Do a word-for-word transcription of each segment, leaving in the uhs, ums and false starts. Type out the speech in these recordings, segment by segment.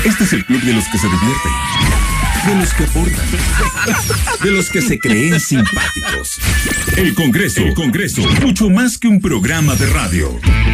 Este es el club de los que se divierten, de los que aportan, de los que se creen simpáticos. El Congreso, el Congreso, mucho más que un programa de radio.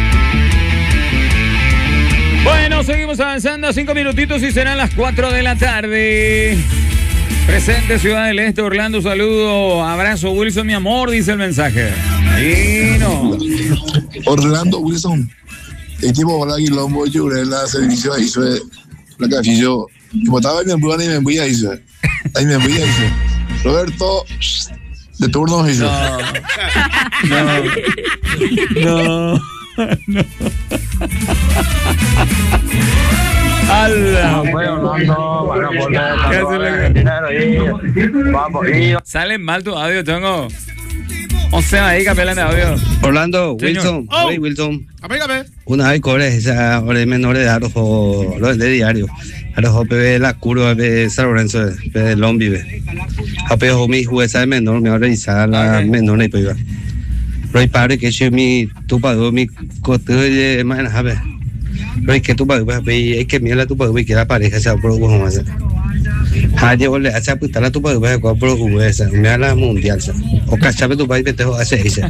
Bueno, seguimos avanzando, cinco minutitos y serán las cuatro de la tarde. Presente Ciudad del Este, Orlando, saludo, abrazo, Wilson, mi amor, dice el mensaje. Y no. Orlando, Wilson, el tipo para que lo voy a llorar la servicio ahí, fue la que yo, como estaba en mi embuda, ni me envía ahí, ahí me envía ahí, Roberto, de turno, hizo. No, no, no. ¡Hala! Sale mal tu audio, Tongo. O sea, ahí capelan de audio. Orlando, Señor. Wilson, Oh. oye, Wilson. Apégame. Una vez cobre esa hora de menores de Arojo, lo de diario. Arojo, P la curva, P San Lorenzo, P Long vive. Apejo mi jueza de menor, me va a revisar la Okay. menor y pues Roy padre que yo mi tupado, mi cote de mañana, a ver. Roy que tupado, pues es que mira la tupado y que la pareja se va por un más. Ah, llegó le hace apuntar la tupado, pues por un esa, me da la mundial, o cachape tu país, te hace esa.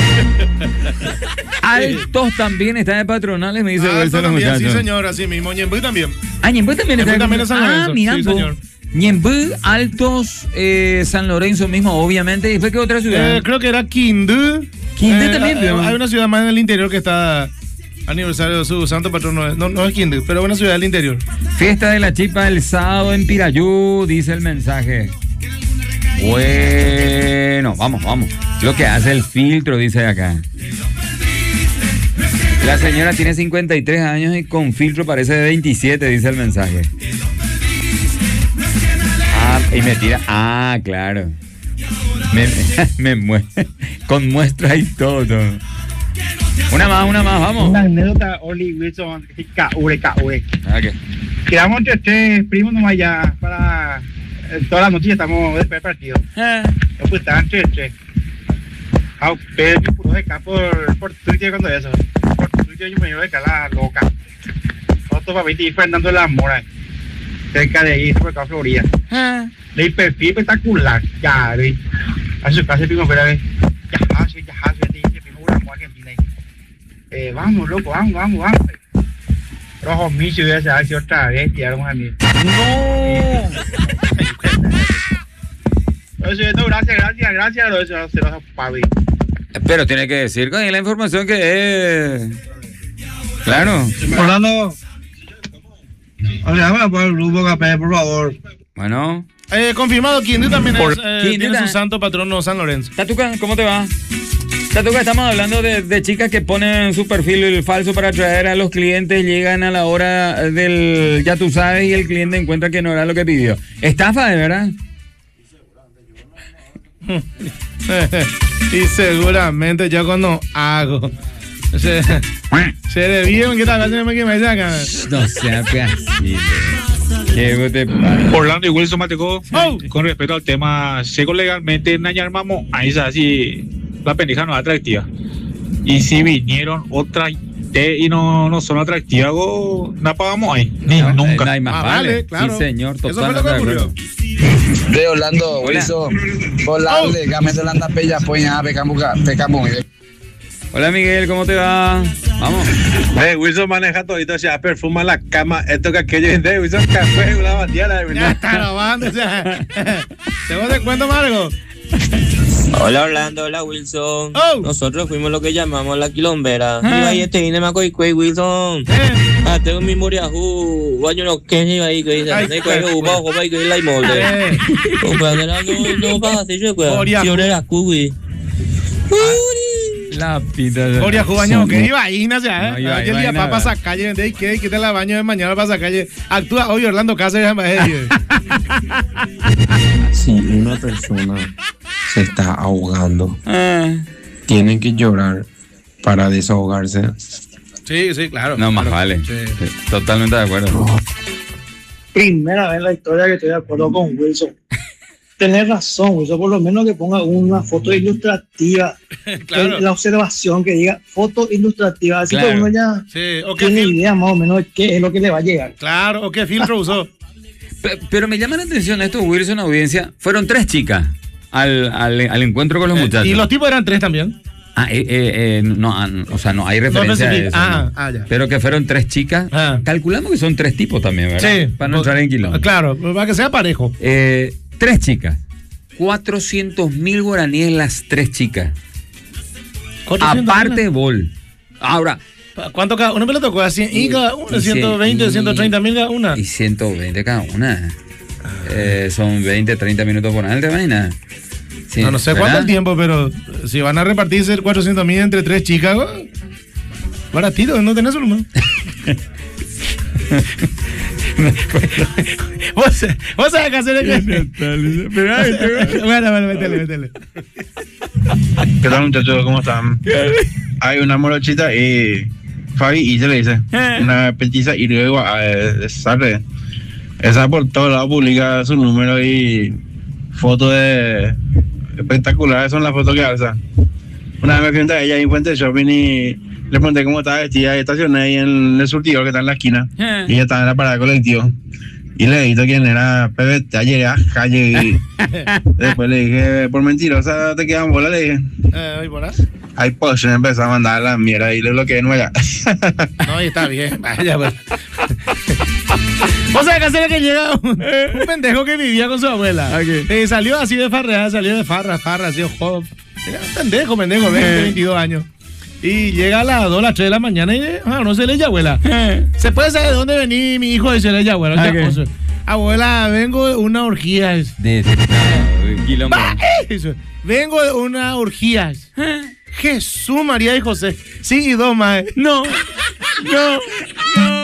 Altos también está de patronales, me dice Ah, Wilson, los también, muchachos. sí, señor, así mismo. Ñemby también. Ah, Ñemby también está. Ñemby también es San Ah, Lorenzo, mira, sí, vos. señor. Ñemby, Altos, eh, San Lorenzo mismo, obviamente. ¿Y después qué otra ciudad? Eh, creo que era Quindú. Quindú Eh, también, eh, pero- Hay una ciudad más en el interior que está aniversario de su santo patrono. No, no es Quindú, pero una ciudad del interior. Fiesta de la Chipa el sábado en Pirayú, dice el mensaje. Bueno, vamos, vamos. Lo que hace el filtro, dice acá. La señora tiene cincuenta y tres años y con filtro parece de veintisiete, dice el mensaje. Ah, y me tira. Ah, claro. Me, me muestra. Con muestra y todo. Una más, una más, vamos. Una anécdota, Oli Wilson, Caure, Caure. Ah, ¿qué? Quedamos entre tres primos nomás ya para eh, toda la noche ya estamos después del partido. Ah. Yo pues estaban entre tres. Ah, pero yo puro de acá por, por Twitter cuando eso. Por Twitter yo me llevo de acá la loca. Otro para ir Fernando de la Mora. Cerca de ahí, por acá Florida. Ah. Le perfil espectacular. Ya, ve. A su casa primo, pero ve. Ya, hace, ya, hace, ya, dice, primo, una mujer argentina. Eh, vamos, loco, vamos, vamos, vamos. Rojo Micho ya se hace otra vez, tiraron a mí. ¡No! Entonces, no, gracias, gracias, gracias, lo eso se los pavi. Pero tiene que decir con la información que es. Claro. Orlando, habla por el grupo Capé, por favor. Bueno. Eh, confirmado, Quindú también Por- es, eh, Quindú tiene ta- su santo patrono San Lorenzo. Tatuca, ¿cómo te va? Tatuca, estamos hablando de, de chicas que ponen su perfil falso para atraer a los clientes, llegan a la hora del ya tú sabes y el cliente encuentra que no era lo que pidió. Estafa, de verdad. Y seguramente yo cuando hago. Se, se debieron que tal vez que me sacan. No sea así. ¿Qué te pasa? Orlando y Wilson Mateco, Oh. con respecto al tema, seco legalmente, Nayar Mamo, ahí es así, la pendeja no es atractiva. Y si vinieron otras te- y no, no son atractivas, go, no pagamos ahí, ni No, nunca. no hay más Ah, vale. vale, claro. Sí, señor, Eso fue lo que totalmente de ocurrió. acuerdo. De Orlando, Hola. Wilson, volarle, gamete la anda pella, poña, pecamos, pecamos. Hola Miguel, ¿cómo te va? Vamos. Hey, Wilson maneja todito, ya perfuma la cama, esto que aquello de Wilson café, una bandera de Ya verdad. está grabando, o sea. ¿Te te cuento más algo? Hola Orlando, hola Wilson. Oh. Nosotros fuimos lo que llamamos la quilombera. Ah. Iba ahí este vine macoy cuey Wilson. Eh, Ah, tengo mi moriajú. Guayo no que iba ahí que dice. Ay, Ne cuello pues. upa ojo que la imolde. eh. O pues no no pasa así yo pues. Moriajú. Si ahora cuy. La pita de... Coria Jubaño, que iba ahí, no sé, ¿eh? No, iba ahí, Yo iba día ahí, para nada. pasar calle, de que que te la baño de mañana para pasar calle. Actúa hoy Orlando Cáceres. eh. Si una persona se está ahogando, Ah, tienen que llorar para desahogarse. Sí, sí, claro. no, más claro. vale. Sí. Sí, totalmente de acuerdo. Primera vez en la historia que estoy de acuerdo con Wilson. tenés razón, Wilson, por lo menos que ponga una foto ilustrativa. Claro. La observación que diga foto ilustrativa, así Claro. que uno ya Sí, o qué tiene fil- idea más o menos de qué es lo que le va a llegar. Claro, o qué filtro usó. Pe- Pero me llama la atención esto, Wilson, audiencia. Fueron tres chicas al, al, al encuentro con los muchachos. Y los tipos eran tres también. Ah, eh, eh, eh, no, ah, o sea, no hay referencia a especifica. eso. Ah, ¿no? ah, ya. Pero que fueron tres chicas. Calculamos que son tres tipos también, ¿verdad? Sí. Para no entrar en quilombo. Claro, para que sea parejo. Eh, tres chicas. cuatrocientos mil guaraníes las tres chicas. cuatrocientos mil. Aparte, bol. Ahora. ¿Cuánto cada una me lo tocó? Así, y cada una, y ciento veinte, y- ciento treinta mil cada una. Y ciento veinte cada una. Eh, son veinte, treinta minutos por año, ¿te imaginas? Sí, no, no sé ¿verdad? cuánto el tiempo, pero si van a repartirse cuatrocientos mil entre tres chicas, ¿no? Baratito, no tenés uno. vos, vos sabés qué hacer el que. Bueno, bueno, métele, métele. ¿Qué tal, muchachos? ¿Cómo están? Hay una morochita y Fabi y se le dice una petiza y luego a sale esa por todos lados publica su número y fotos de espectaculares son las fotos que alza. Una vez me fui a ella en Fuente Shopping y le pregunté cómo estaba vestida y estacioné ahí en el surtidor que está en la esquina y ella estaba en la parada colectivo y le dije quién era Pepe ayer a calle y después le dije por mentirosa te quedan bolas, le dije Eh, ¿y por ahí? ahí pues me empezó a mandar la mierda y le bloqueé no allá. No, y está bien. Vaya, pues. Vos sabés que hacer el que llega un, un pendejo que vivía con su abuela. Eh, salió así de farreada, salió de farra, farra, así, ojo. Era un pendejo, pendejo, veinte, veintidós años. Y llega a las dos, las tres de la mañana y ah, no se le ella abuela. ¿Se puede saber de dónde vení mi hijo? Dice le ella abuela. Ah, Ya, ¿qué? o sea, abuela, vengo de una orgía. De, de, de quilombo. Dice, vengo de una orgía. Jesús, María y José. Sí, y dos más. No, no, no.